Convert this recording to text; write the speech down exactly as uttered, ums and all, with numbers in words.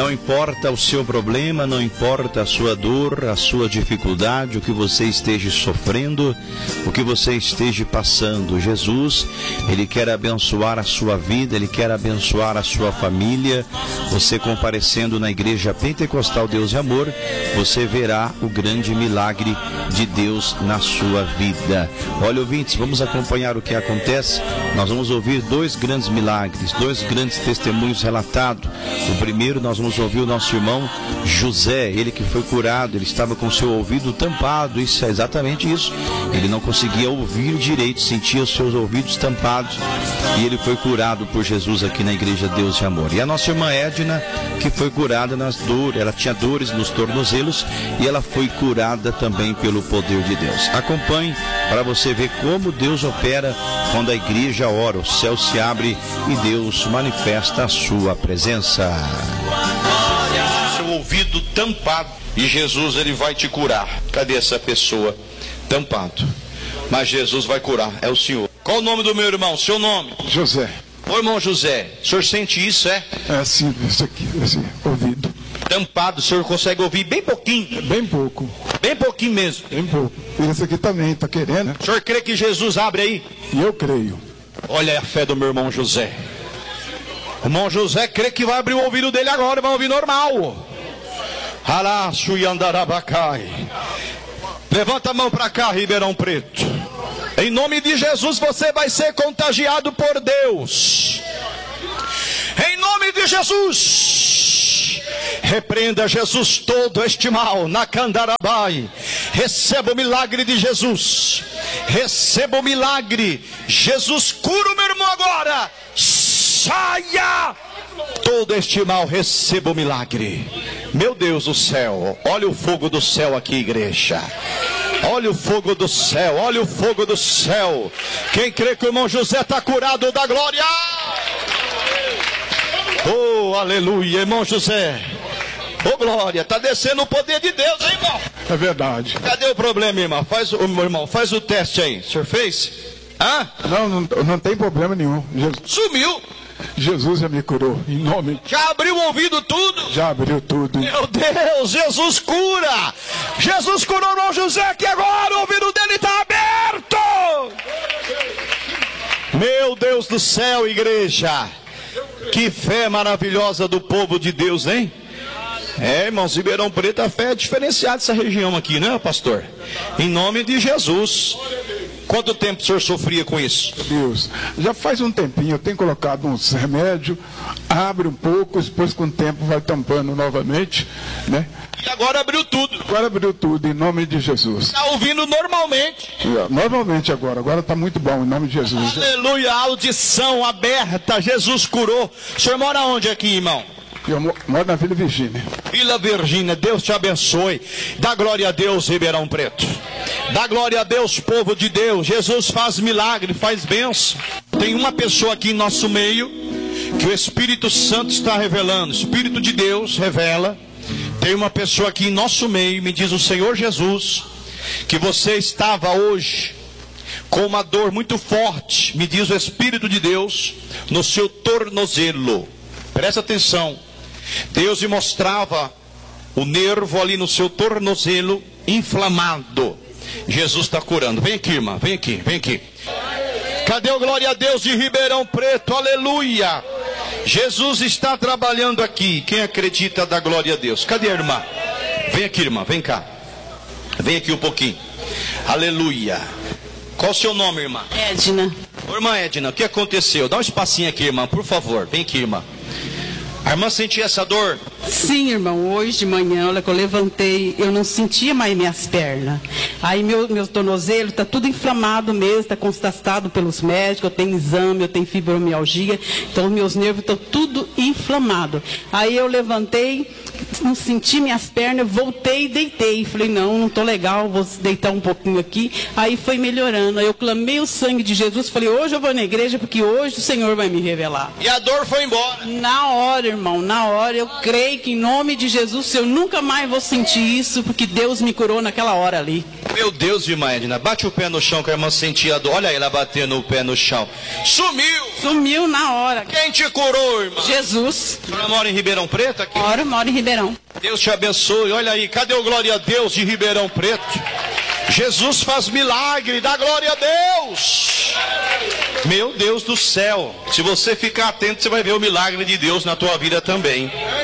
Não importa o seu problema, não importa a sua dor, a sua dificuldade, o que você esteja sofrendo, o que você esteja passando. Jesus, Ele quer abençoar a sua vida, Ele quer abençoar a sua família. Você comparecendo na Igreja Pentecostal Deus e Amor, você verá o grande milagre de Deus na sua vida. Olha, ouvintes, vamos acompanhar o que acontece. Nós vamos ouvir dois grandes milagres, dois grandes testemunhos relatados. O primeiro, nós vamos ouvir o nosso irmão José, ele que foi curado, ele estava com seu ouvido tampado. Isso é exatamente isso, ele não conseguia ouvir direito, sentia os seus ouvidos tampados, e ele foi curado por Jesus aqui na Igreja Deus e Amor. E a nossa irmã Edna, que foi curada nas dores, ela tinha dores nos tornozelos, e ela foi curada também pelo poder de Deus. Acompanhe para você ver como Deus opera quando a igreja ora, o céu se abre e Deus manifesta a sua presença. Seu ouvido tampado, e Jesus, ele vai te curar. Cadê essa pessoa? Tampado. Mas Jesus vai curar, é o Senhor. Qual o nome do meu irmão? Seu nome? José. Ô irmão José, o senhor sente isso, é? É assim, isso aqui, esse ouvido. Tampado, o senhor consegue ouvir bem pouquinho? Bem pouco. Bem pouquinho mesmo? Bem pouco. E esse aqui também, tá querendo, né? O senhor crê que Jesus abre aí? E eu creio. Olha a fé do meu irmão José. O irmão José crê que vai abrir o ouvido dele agora e vai ouvir normal. Halaço e andarabacai. Levanta a mão para cá, Ribeirão Preto. Em nome de Jesus você vai ser contagiado por Deus. Em nome de Jesus. Repreenda, Jesus, todo este mal na Candarabai. Receba o milagre de Jesus. Receba o milagre. Jesus, cura o meu irmão agora. Saia todo este mal, receba o milagre. Meu Deus do céu, olha o fogo do céu aqui, igreja. Olha o fogo do céu, olha o fogo do céu. Quem crê que o irmão José está curado, dá glória. Oh, aleluia, irmão José. Oh, glória, está descendo o poder de Deus, hein, irmão? É verdade. Cadê o problema, irmão? Faz, o meu irmão, faz o teste aí. O senhor fez? Hã? Não, não, não tem problema nenhum. Jesus, sumiu. Jesus já me curou, em nome. Já abriu o ouvido tudo? Já abriu tudo. Meu Deus, Jesus cura. Jesus curou o irmão José, que agora o ouvido dele está aberto. Meu Deus do céu, igreja. Que fé maravilhosa do povo de Deus, hein? É, irmãos, Ribeirão Preto, a fé é diferenciada dessa região aqui, né, pastor? Em nome de Jesus. Quanto tempo o senhor sofria com isso? Deus, já faz um tempinho, eu tenho colocado uns remédios, abre um pouco, depois com o tempo vai tampando novamente, né? E agora abriu tudo. Agora abriu tudo, em nome de Jesus. Está ouvindo normalmente. Normalmente agora, agora está muito bom, em nome de Jesus. Aleluia, audição aberta, Jesus curou. O senhor mora onde aqui, irmão? Eu moro na Vila Virgínia. Vila Virgínia, Deus te abençoe. Dá glória a Deus, Ribeirão Preto. Dá glória a Deus, povo de Deus. Jesus faz milagre, faz bênção. Tem uma pessoa aqui em nosso meio que o Espírito Santo está revelando. O Espírito de Deus revela. Tem uma pessoa aqui em nosso meio, me diz o Senhor Jesus, que você estava hoje com uma dor muito forte, me diz o Espírito de Deus, no seu tornozelo. Presta atenção. Deus lhe mostrava o nervo ali no seu tornozelo inflamado. Jesus está curando. Vem aqui, irmã, vem aqui, vem aqui. Cadê o glória a Deus de Ribeirão Preto? Aleluia. Jesus está trabalhando aqui. Quem acredita dá glória a Deus. Cadê a irmã? Vem aqui, irmã, vem cá. Vem aqui um pouquinho. Aleluia. Qual o seu nome, irmã? Edna. Ô, irmã Edna, o que aconteceu? Dá um espacinho aqui, irmã, por favor. Vem aqui, irmã. A irmã sentia essa dor? Sim, irmão, hoje de manhã, olha que eu levantei, eu não sentia mais minhas pernas. Aí meu, meu tornozelo está tudo inflamado mesmo, está constatado pelos médicos, eu tenho exame, eu tenho fibromialgia, então meus nervos estão tudo inflamados. Aí eu levantei, não senti minhas pernas, voltei e deitei. Falei, não, não estou legal, vou deitar um pouquinho aqui. Aí foi melhorando, aí eu clamei o sangue de Jesus, falei, hoje eu vou na igreja porque hoje o Senhor vai me revelar. E a dor foi embora? Na hora, irmão, na hora, eu creio que em nome de Jesus eu nunca mais vou sentir isso, porque Deus me curou naquela hora ali. Meu Deus, irmã Edna, bate o pé no chão que a irmã sentia a dor. Olha ela batendo o pé no chão. Sumiu! Sumiu na hora. Quem te curou, irmã? Jesus. Você mora em Ribeirão Preto? Aqui? Moro, moro em Ribeirão. Deus te abençoe. Olha aí, cadê o glória a Deus de Ribeirão Preto? Jesus faz milagre, dá glória a Deus. Meu Deus do céu. Se você ficar atento, você vai ver o milagre de Deus na tua vida também.